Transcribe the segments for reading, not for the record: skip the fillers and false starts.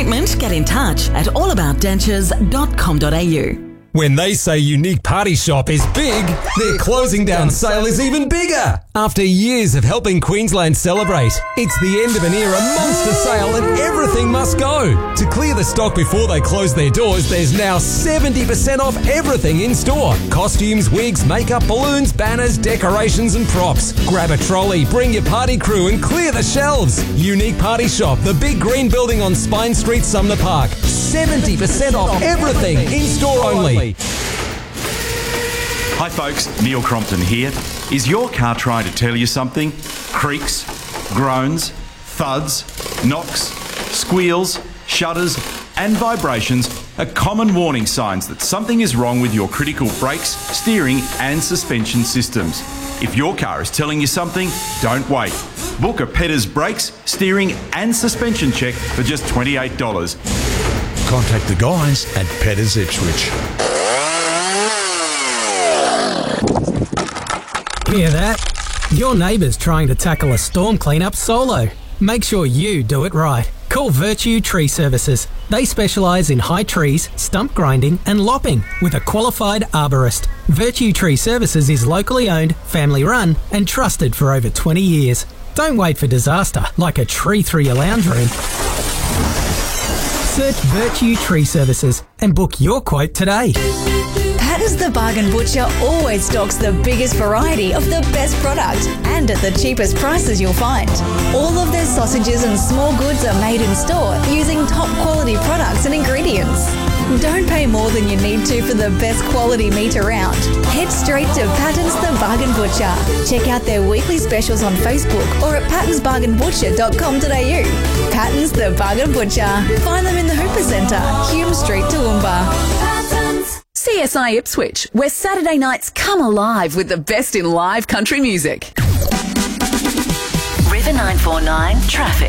appointment, get in touch at allaboutdentures.com.au. When they say Unique Party Shop is big, their closing down sale is even bigger. After years of helping Queensland celebrate, it's the end of an era monster sale and everything must go. To clear the stock before they close their doors, there's now 70% off everything in store. Costumes, wigs, makeup, balloons, banners, decorations and props. Grab a trolley, bring your party crew and clear the shelves. Unique Party Shop, the big green building on Spine Street, Sumner Park. 70% off everything in store only. Hi folks, Neil Crompton here. Is your car trying to tell you something? Creaks, groans, thuds, knocks, squeals, shudders and vibrations are common warning signs that something is wrong with your critical brakes, steering and suspension systems. If your car is telling you something, don't wait. Book a Petters brakes, steering and suspension check for just $28. Contact the guys at Petters Ipswich. Hear that? Your neighbour's trying to tackle a storm cleanup solo. Make sure you do it right. Call Virtue Tree Services. They specialise in high trees, stump grinding and lopping with a qualified arborist. Virtue Tree Services is locally owned, family run and trusted for over 20 years. Don't wait for disaster like a tree through your lounge room. Search Virtue Tree Services and book your quote today. Patton's the Bargain Butcher always stocks the biggest variety of the best product and at the cheapest prices you'll find. All of their sausages and small goods are made in store using top quality products and ingredients. Don't pay more than you need to for the best quality meat around. Head straight to Patton's the Bargain Butcher. Check out their weekly specials on Facebook or at pattonsbargainbutcher.com.au. Patton's the Bargain Butcher. Find them in the Hooper Centre, Hume Street, Toowoomba. CSI Ipswich, where Saturday nights come alive with the best in live country music. River 949 traffic.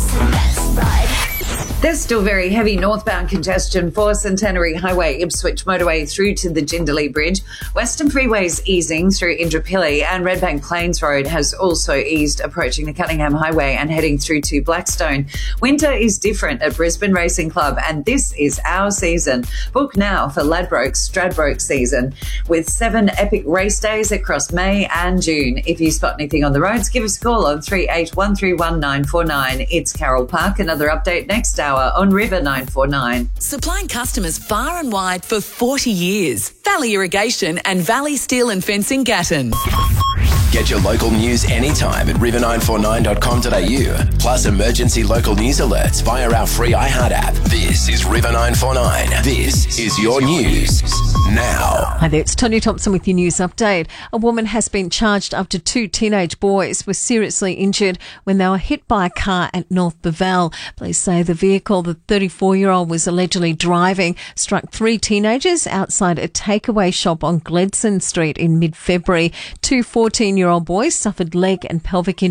There's still very heavy northbound congestion for Centenary Highway, Ipswich motorway through to the Jindalee Bridge. Western Freeway's easing through Indooroopilly and Redbank Plains Road has also eased, approaching the Cunningham Highway and heading through to Blackstone. Winter is different at Brisbane Racing Club and this is our season. Book now for Ladbrokes Stradbroke season with 7 epic race days across May and June. If you spot anything on the roads, give us a call on 38131949. It's Carol Park. Another update next hour on River 949. Supplying customers far and wide for 40 years. Valley Irrigation and Valley Steel and Fencing Gatton. Get your local news anytime at river949.com.au. Plus emergency local news alerts via our free iHeart app. This is River 949. This is your news now. Hi there, it's Tony Thompson with your news update. A woman has been charged after 2 teenage boys were seriously injured when they were hit by a car at North Bevelle. Police say the vehicle the 34-year-old was allegedly driving struck 3 teenagers outside a takeaway shop on Gledson Street in mid-February. 2 14-year-old boys suffered leg and pelvic injuries